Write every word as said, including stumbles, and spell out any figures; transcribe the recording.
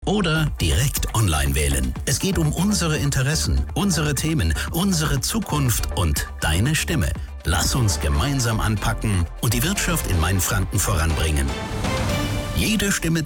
oder direkt online wählen. Es geht um unsere Interessen, unsere Themen, unsere Zukunft und deine Stimme. Lass uns gemeinsam anpacken und die Wirtschaft in Mainfranken voranbringen. Jede Stimme